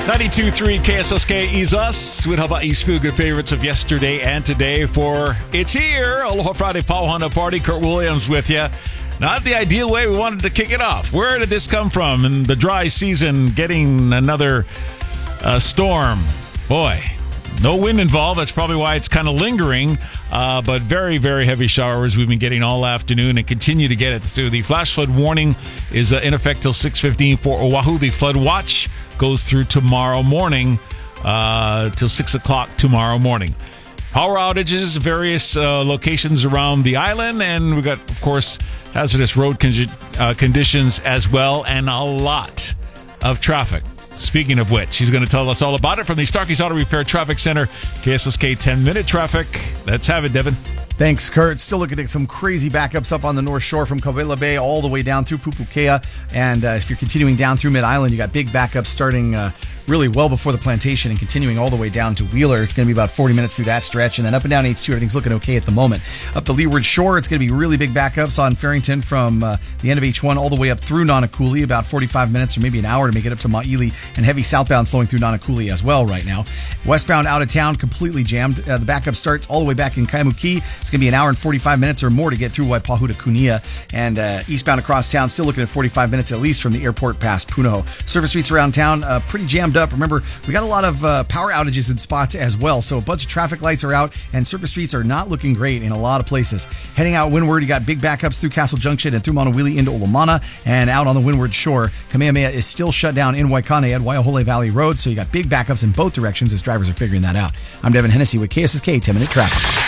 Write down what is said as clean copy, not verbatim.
92.3 KSSK is us with Haba East Feel Good favorites of yesterday and today for It's Here. Aloha Friday Pauhana Party. Kurt Williams with you. Not the ideal way we wanted to kick it off. Where did this come from? In the dry season, getting another storm. Boy, no wind involved. That's probably why it's kind of lingering. But very, very heavy showers we've been getting all afternoon and continue to get it. So the flash flood warning is in effect till 6:15 for Oahu. The flood watch goes through tomorrow morning till 6 o'clock tomorrow morning. Power outages, various locations around the island, and we've got, of course, hazardous road conditions as well, and a lot of traffic. Speaking of which, he's going to tell us all about it from the Starkey's Auto Repair Traffic Center, KSSK 10-minute traffic. Let's have it, Devin. Thanks, Kurt. Still looking at some crazy backups up on the North Shore from Kawela Bay all the way down through Pupukea. And if you're continuing down through Mid-Island, you got big backups starting really well before the plantation and continuing all the way down to Wheeler. It's going to be about 40 minutes through that stretch. And then up and down H2, everything's looking okay at the moment. Up the Leeward Shore, it's going to be really big backups on Farrington from the end of H1 all the way up through Nanakuli, about 45 minutes or maybe an hour to make it up to Maili, and heavy southbound slowing through Nanakuli as well right now. Westbound out of town, completely jammed. The backup starts all the way back in Kaimuki. It's going to be an hour and 45 minutes or more to get through Waipahu to Kunia. And eastbound across town, still looking at 45 minutes at least from the airport past Punahou. Service streets around town, pretty jammed up. Remember, we got a lot of power outages in spots as well. So a bunch of traffic lights are out and surface streets are not looking great in a lot of places. Heading out windward, you got big backups through Castle Junction and through Monowili into Olomana. And out on the windward shore, Kamehameha is still shut down in Waikane at Waiahole Valley Road. So you got big backups in both directions as drivers are figuring that out. I'm Devin Hennessy with KSSK 10-Minute Traffic.